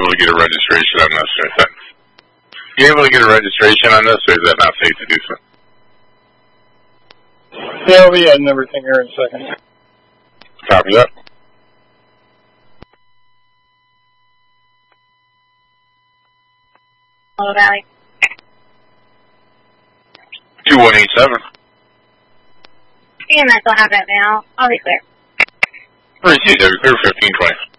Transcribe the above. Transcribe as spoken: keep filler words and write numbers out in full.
able to get a registration on this? Or is that, you able to get a registration on this, or is that not safe to do so? Yeah, I'll be adding everything here in a second. Copy that. Hello, Valley. two one eight seven. E M S will have that now. I'll be clear. Received, every clear fifteen twenty.